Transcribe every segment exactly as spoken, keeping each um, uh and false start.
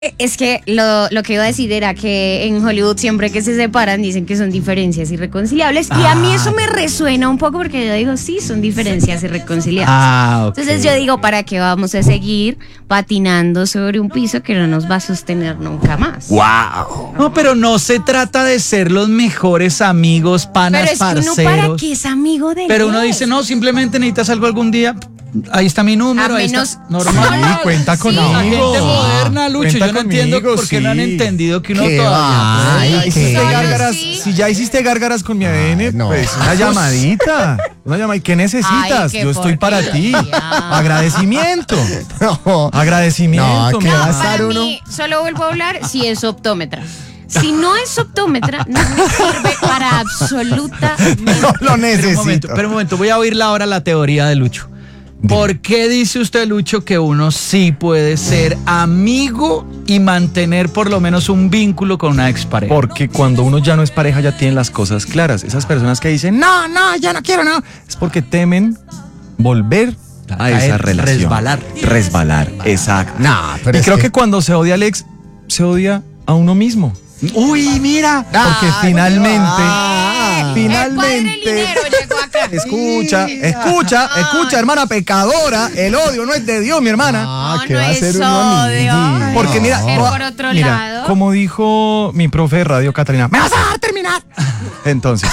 Es que lo, lo que iba a decir era que en Hollywood siempre que se separan dicen que son diferencias irreconciliables. Ah, y a mí eso me resuena un poco porque yo digo, sí, son diferencias irreconciliables. Ah, okay. Entonces yo digo, ¿para qué vamos a seguir patinando sobre un piso que no nos va a sostener nunca más? ¡Wow! No, pero no se trata de ser los mejores amigos, panas, pero es parceros. Pero ¿para qué es amigo de él? Pero uno dice, no, simplemente necesitas algo algún día. Ahí está mi número, a ahí menos, está. Normal. Sí, cuenta conmigo. La gente moderna, Lucho, Cuenta yo no conmigo, entiendo por qué sí. no han entendido que uno ¿Qué todavía. Ay, Sí, hiciste solo gárgaras, sí. Si ya hiciste gárgaras con mi A D N, Ay, no. pues una llamadita. Una llamadita. ¿Qué necesitas? Ay, qué Yo estoy para ti. porquería. Agradecimiento. No. Agradecimiento. No, ¿qué mi va a amor. estar Para uno? mí, solo vuelvo a hablar si es optómetra. Si no es optómetra, no me sirve para absolutamente. No lo Pero un momento, necesito. pero un momento, voy a oírla ahora la teoría de Lucho. ¿Por qué dice usted, Lucho, que uno sí puede ser amigo y mantener por lo menos un vínculo con una expareja? Porque cuando uno ya no es pareja ya tienen las cosas claras. Esas personas que dicen, no, no, ya no quiero, no. Es porque temen volver a Caer, esa relación. resbalar. Resbalar, exacto. No, pero y es creo que... que- cuando se odia a Alex, se odia a uno mismo. Uy, mira. Porque Ah, finalmente, ah. finalmente... El padre Linero llegó acá. Escucha, escucha, escucha, hermana pecadora. El odio no es de Dios, mi hermana. Ah, No, ¿qué no va a es ser uno odio. amigo? Porque mira, Es co- por otro mira, lado. como dijo mi profe de radio, Catalina, ¿me vas a dejar terminar? Entonces,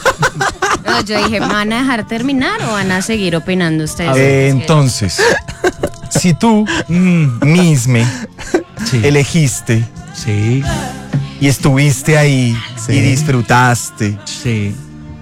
No, yo dije, ¿van a dejar terminar o van a seguir opinando ustedes? eh, entonces, si tú mm, misme Sí. elegiste Sí, y estuviste ahí Sí. y disfrutaste, sí.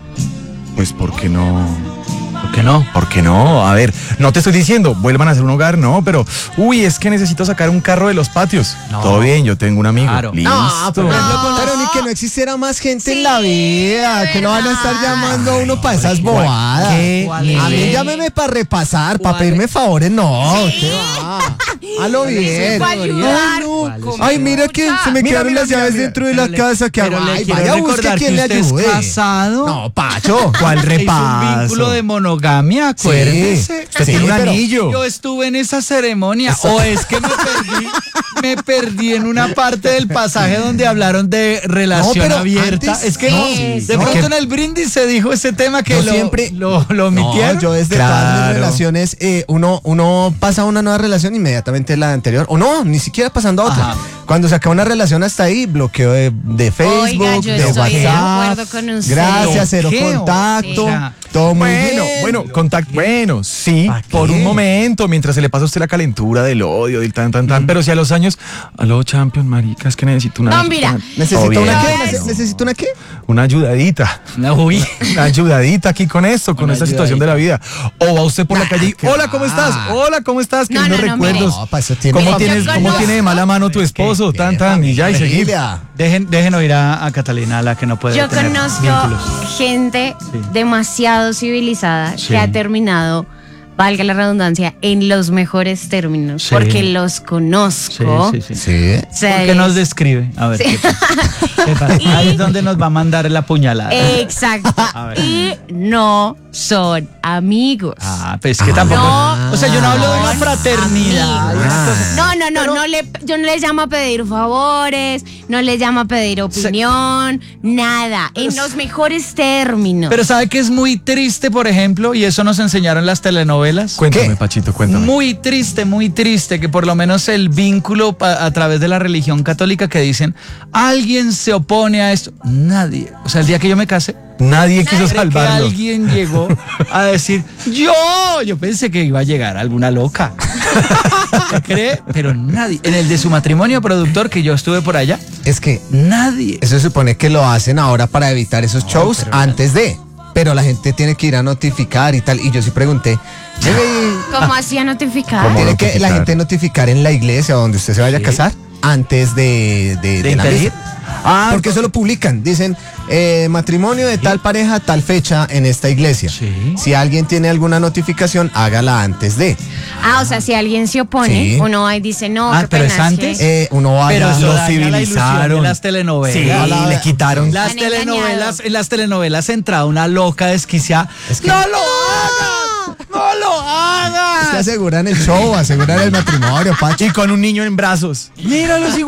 pues ¿por qué no? ¿Por qué no? ¿Por qué no? A ver, no te estoy diciendo, vuelvan a hacer un hogar, no, pero, uy, es que necesito sacar un carro de los patios. No. Todo bien, yo tengo un amigo. Claro. Listo. No, pero, No. pero ni que no existiera más gente Sí, en la vida, de que no van a estar verdad. llamando a uno para esas bobadas. ¿Qué? A mí llámeme para repasar, para pedirme favores, no. ¿Qué va? Halo bien. para ayudar. Ay, no. ¿Cómo? Ay, mira que se me Mira, quedaron mira, las mira, llaves mira. dentro de Pero la le- casa. Que pero hago? le Ay, quiero vaya, busque recordar quien que le usted es ayude. casado. No, Pacho. ¿Cuál Es un repaso? vínculo de monogamia, acuérdese. Usted Sí, tiene un pero- anillo. Yo estuve en esa ceremonia. O es que me perdí, me perdí en una parte del pasaje donde hablaron de relación No, pero abierta. antes- es que no, no, sí, de no. pronto Que- en el brindis se dijo ese tema que Yo lo, siempre- lo, lo omitieron. No, yo desde todas Claro. mis relaciones, eh, uno, uno pasa a una nueva relación inmediatamente la anterior, o no, ni siquiera pasando a otra. Ajá. Cuando se acaba una relación hasta ahí, bloqueo de, de Facebook, Oiga, yo de estoy de WhatsApp. acuerdo con usted. Gracias, cero Bloqueo. contacto. Sí. O sea, Todo muy Bueno, bien. bueno, contacto, bueno, sí, ¿Pa' por qué? un momento, mientras se le pasa a usted la calentura del odio, del tan, tan, tan, pero si a los años, aló, champion, marica, es que necesito una... No, mira. ¿Necesito Todo una bien. qué? ¿Nece- ¿Necesito una qué? Una ayudadita, no, uy. una ayudadita aquí con esto, con Una esta situación de la vida. O va usted por la calle y, qué hola, ¿cómo va. estás? Hola, ¿cómo estás? Que No, unos no, no, mire. recuerdos. No, pa' eso tiene ¿Cómo, familia. tienes, Yo ¿Cómo conozco- tiene de mala mano tu esposo? Tan, tan, y ya, y seguir. Familia. Dejen, dejen oír a, a Catalina, la que no puede Yo tener conozco vínculos. gente Sí. demasiado civilizada Sí. que ha terminado, valga la redundancia, en los mejores términos, Sí. porque los Sí, conozco. sí, sí. Sí. O sea, ¿Por qué nos es- describe? A ver, Sí. ¿qué pasa? ¿Qué pasa? Ahí es donde nos va a mandar la puñalada. Exacto. A ver. Y no son amigos. Ah, pues es que tampoco. No. O sea, yo no hablo de una fraternidad. Amigos. Ah. No, no, no, no le, yo no les llamo a pedir favores, no les llamo a pedir opinión, nada, en los mejores términos. Pero ¿sabe que es muy triste, por ejemplo? Y eso nos enseñaron las telenovelas. Cuéntame, ¿Qué? Pachito, cuéntame. Muy triste, muy triste que por lo menos el vínculo pa- a través de la religión católica que dicen, alguien se opone a esto. Nadie. O sea, el día que yo me casé, Nadie quiso ¿cree que salvarlo. alguien llegó a decir, yo, yo pensé que iba a llegar alguna loca. ¿Usted cree? Pero nadie. En el de su matrimonio productor, que yo estuve por allá, Es que nadie. eso se supone que lo hacen ahora para evitar esos shows antes de. Pero la gente tiene que ir a notificar y tal. Y yo sí pregunté. "Venga, y- ¿Cómo hacía notificar? ¿Cómo? ¿Tiene que la notificar? gente notificar en la iglesia donde usted se vaya a casar antes de, de, ¿De de la intervenir? misa? Ah, porque eso lo publican. Dicen, eh, matrimonio de tal pareja, tal fecha en esta iglesia. Sí. Si alguien tiene alguna notificación, hágala antes de. Ah, o sea, si alguien se opone, Sí. uno va y dice, no, Ah, qué pero pena, es antes. que- Eh, uno vaya. Pero eso lo daña la ilusión de civilizaron. las telenovelas. Sí, le quitaron. Las Han engañado. telenovelas, en las telenovelas entraba una loca desquiciada. Es que- ¡No lo hagas! ¡No lo hagas! Es que aseguran el show, aseguran el matrimonio, Pacho. Y con un niño en brazos. Míralo,